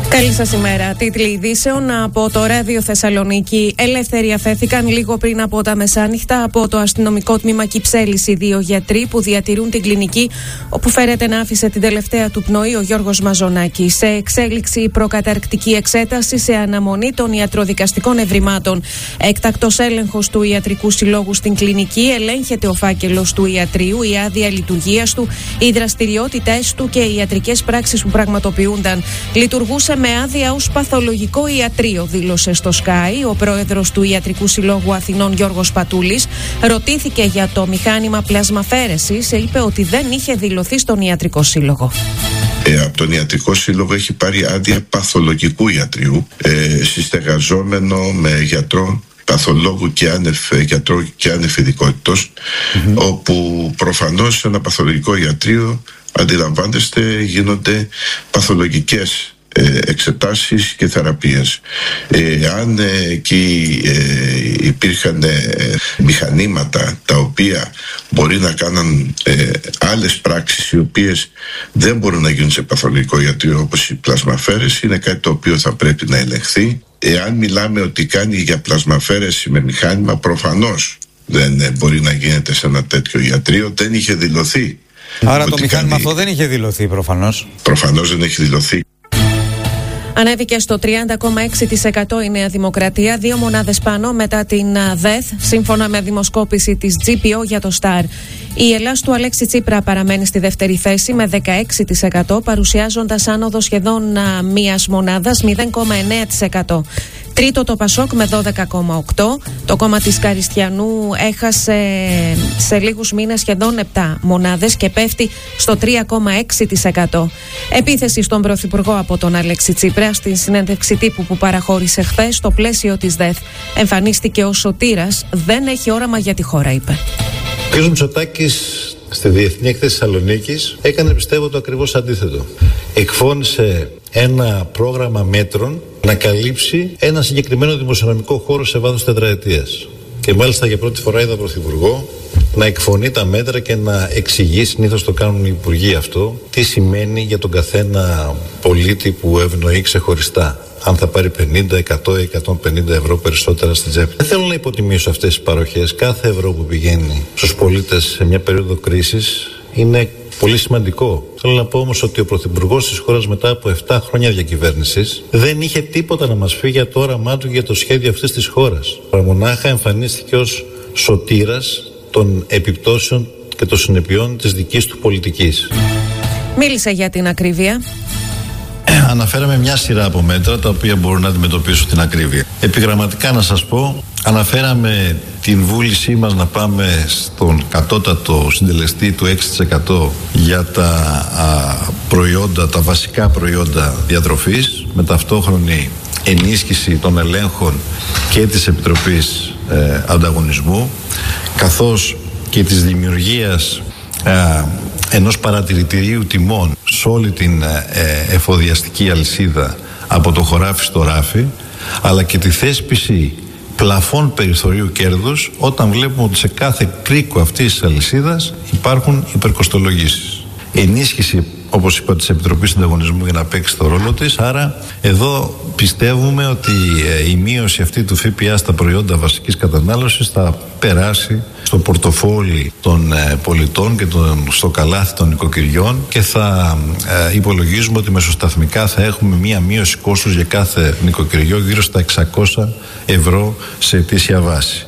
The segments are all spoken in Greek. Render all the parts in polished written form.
Καλή σας ημέρα. Τίτλοι ειδήσεων από το Ράδιο Θεσσαλονίκη. Ελεύθεροι αφέθηκαν λίγο πριν από τα μεσάνυχτα από το αστυνομικό τμήμα Κυψέλης οι δύο γιατροί που διατηρούν την κλινική όπου φέρεται να άφησε την τελευταία του πνοή ο Γιώργος Μαζονάκης. Σε εξέλιξη προκαταρκτική εξέταση σε αναμονή των ιατροδικαστικών ευρημάτων. Έκτακτος έλεγχος του Ιατρικού Συλλόγου στην κλινική. Ελέγχεται ο φάκελος του ιατρίου, η άδεια λειτουργίας του, οι δραστηριότητές του και οι ιατρικές πράξεις που πραγματοποιούνταν. Λειτουργούσε με άδεια ως παθολογικό ιατρείο, δήλωσε στο Sky ο πρόεδρος του Ιατρικού Συλλόγου Αθηνών Γιώργος Πατούλης. Ρωτήθηκε για το μηχάνημα πλασμαφαίρεσης, είπε ότι δεν είχε δηλωθεί στον Ιατρικό Σύλλογο. Από τον Ιατρικό Σύλλογο έχει πάρει άδεια παθολογικού ιατρίου, συστεγαζόμενο με γιατρό παθολόγου γιατρό και άνευ ειδικότητος, όπου προφανώς σε ένα παθολογικό ιατρείο, αντιλαμβάνεστε, γίνονται παθολογικές εξετάσεις και θεραπείες. Αν εκεί υπήρχαν μηχανήματα τα οποία μπορεί να κάνουν άλλες πράξεις οι οποίες δεν μπορούν να γίνουν σε παθολογικό ιατρείο, όπως η πλασμαφαίρεση, είναι κάτι το οποίο θα πρέπει να ελεγχθεί. Εάν μιλάμε ότι κάνει για πλασμαφαίρεση με μηχάνημα, προφανώς δεν μπορεί να γίνεται σε ένα τέτοιο ιατρείο, δεν είχε δηλωθεί. Άρα το μηχάνημα αυτό δεν είχε δηλωθεί προφανώς. Προφανώς δεν έχει δηλωθεί. Ανέβηκε στο 30,6% η Νέα Δημοκρατία, 2 μονάδες πάνω μετά την ΔΕΘ, σύμφωνα με δημοσκόπηση της GPO για το Star. Η Ελλάς του Αλέξη Τσίπρα παραμένει στη δεύτερη θέση με 16%, παρουσιάζοντας άνοδο σχεδόν μίας μονάδας, 0,9%. Τρίτο το Πασόκ με 12,8%. Το κόμμα της Καριστιανού έχασε σε λίγους μήνες σχεδόν 7 μονάδες και πέφτει στο 3,6%. Επίθεση στον Πρωθυπουργό από τον Αλέξη Τσίπρα στη συνέντευξη τύπου που παραχώρησε χθες στο πλαίσιο της ΔΕΘ. Εμφανίστηκε ως σωτήρας, δεν έχει όραμα για τη χώρα, είπε. Ο κ. Μητσοτάκης στη Διεθνή Έκθεση Θεσσαλονίκης έκανε, πιστεύω, το ακριβώς αντίθετο. Εκφώνησε ένα πρόγραμμα μέτρων να καλύψει ένα συγκεκριμένο δημοσιονομικό χώρο σε βάθος τετραετίας. Και μάλιστα για πρώτη φορά είδα Πρωθυπουργό να εκφωνεί τα μέτρα και να εξηγεί, συνήθως το κάνουν οι υπουργοί αυτό, τι σημαίνει για τον καθένα πολίτη που ευνοεί ξεχωριστά. Αν θα πάρει 50, 100 ή 150 ευρώ περισσότερα στην τσέπη. Δεν θέλω να υποτιμήσω αυτές τις παροχές. Κάθε ευρώ που πηγαίνει στους πολίτες σε μια περίοδο κρίσης είναι πολύ σημαντικό. Θέλω να πω όμως ότι ο Πρωθυπουργός της χώρας μετά από 7 χρόνια διακυβέρνησης δεν είχε τίποτα να μας πει για το όραμά του για το σχέδιο αυτής της χώρας. Μονάχα εμφανίστηκε ως σωτήρας των επιπτώσεων και των συνεπειών της δικής του πολιτικής. Μίλησε για την ακρίβεια. Αναφέραμε μια σειρά από μέτρα τα οποία μπορούν να αντιμετωπίσουν την ακρίβεια. Επιγραμματικά να σας πω, αναφέραμε την βούλησή μας να πάμε στον κατώτατο συντελεστή του 6% για τα προϊόντα, τα βασικά προϊόντα διατροφής, με ταυτόχρονη ενίσχυση των ελέγχων και της Επιτροπής Ανταγωνισμού, καθώς και της δημιουργίας ενός παρατηρητηρίου τιμών σε όλη την εφοδιαστική αλυσίδα από το χωράφι στο ράφι, αλλά και τη θέσπιση πλαφών περιθωρίου κέρδους όταν βλέπουμε ότι σε κάθε κρίκο αυτής της αλυσίδας υπάρχουν υπερκοστολογήσεις. Ενίσχυση, όπως είπα, της Επιτροπής Ανταγωνισμού για να παίξει το ρόλο της. Άρα εδώ πιστεύουμε ότι η μείωση αυτή του ΦΠΑ στα προϊόντα βασικής κατανάλωσης θα περάσει στο πορτοφόλι των πολιτών και στο καλάθι των νοικοκυριών και θα υπολογίζουμε ότι μεσοσταθμικά θα έχουμε μία μείωση κόστους για κάθε νοικοκυριό γύρω στα 600 ευρώ σε ετήσια βάση.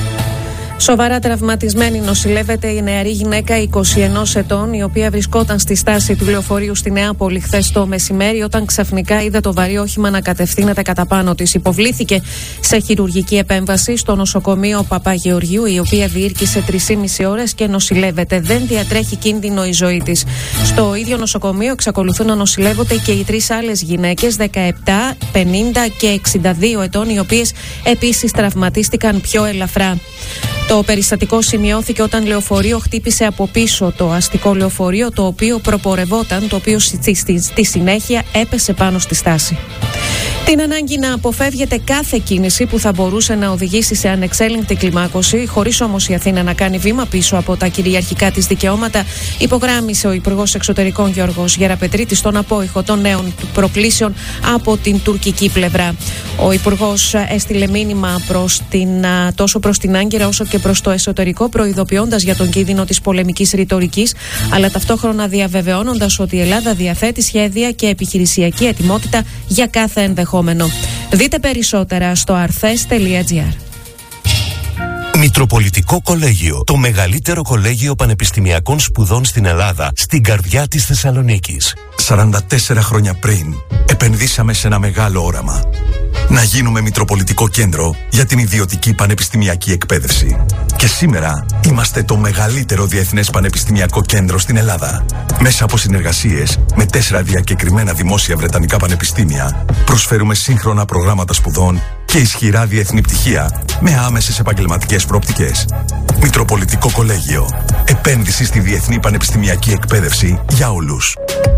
Σοβαρά τραυματισμένη νοσηλεύεται η νεαρή γυναίκα 21 ετών, η οποία βρισκόταν στη στάση του λεωφορείου στη Νεάπολη χθες το μεσημέρι, όταν ξαφνικά είδε το βαρύ όχημα να κατευθύνεται κατά πάνω της. Υποβλήθηκε σε χειρουργική επέμβαση στο νοσοκομείο Παπαγεωργίου, η οποία διήρκησε 3,5 ώρες και νοσηλεύεται. Δεν διατρέχει κίνδυνο η ζωή της. Στο ίδιο νοσοκομείο εξακολουθούν να νοσηλεύονται και οι 3 άλλες γυναίκες, 17, 50 και 62 ετών, οι οποίες επίσης τραυματίστηκαν πιο ελαφρά. Το περιστατικό σημειώθηκε όταν λεωφορείο χτύπησε από πίσω το αστικό λεωφορείο, το οποίο προπορευόταν, το οποίο στη συνέχεια έπεσε πάνω στη στάση. Την ανάγκη να αποφεύγεται κάθε κίνηση που θα μπορούσε να οδηγήσει σε ανεξέλεγκτη κλιμάκωση, χωρίς όμως η Αθήνα να κάνει βήμα πίσω από τα κυριαρχικά της δικαιώματα, υπογράμμισε ο Υπουργός Εξωτερικών Γιώργος Γεραπετρίτης στον απόϊχο των νέων προκλήσεων από την τουρκική πλευρά. Ο Υπουργός έστειλε μήνυμα τόσο προς την Άγκυρα όσο και προς το εσωτερικό, προειδοποιώντας για τον κίνδυνο της πολεμικής ρητορικής, αλλά ταυτόχρονα διαβεβαιώνοντας ότι η Ελλάδα διαθέτει σχέδια και επιχειρησιακή ετοιμότητα για κάθε ενδεχόμενο. Δείτε περισσότερα στο arthes.gr. Μητροπολιτικό Κολέγιο, το μεγαλύτερο κολέγιο πανεπιστημιακών σπουδών στην Ελλάδα, στην καρδιά της Θεσσαλονίκης. 44 χρόνια πριν, επενδύσαμε σε ένα μεγάλο όραμα. Να γίνουμε Μητροπολιτικό Κέντρο για την ιδιωτική πανεπιστημιακή εκπαίδευση. Και σήμερα είμαστε το μεγαλύτερο διεθνές πανεπιστημιακό κέντρο στην Ελλάδα. Μέσα από συνεργασίες με 4 διακεκριμένα δημόσια βρετανικά πανεπιστήμια, προσφέρουμε σύγχρονα προγράμματα σπουδών και ισχυρά διεθνή πτυχία με άμεσες επαγγελματικές προοπτικές. Μητροπολιτικό Κολέγιο. Επένδυση στη διεθνή πανεπιστημιακή εκπαίδευση για όλους.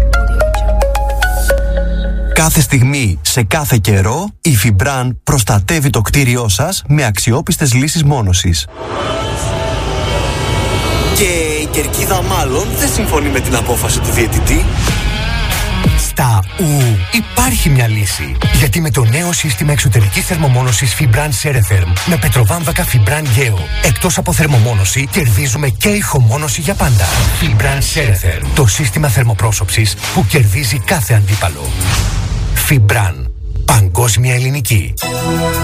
Κάθε στιγμή, σε κάθε καιρό, η Fibran προστατεύει το κτίριό σας με αξιόπιστες λύσεις μόνωσης. Και η κερκίδα μάλλον δεν συμφωνεί με την απόφαση του διαιτητή. Στα υπάρχει μια λύση. Γιατί με το νέο σύστημα εξωτερικής θερμομόνωσης Fibran Ceretherm με πετροβάμβακα Fibran Geo, εκτός από θερμομόνωση, κερδίζουμε και ηχομόνωση για πάντα. Fibran Ceretherm, το σύστημα θερμοπρόσωψης που κερδίζει κάθε αντίπαλο. Fibran, παγκόσμια ελληνική.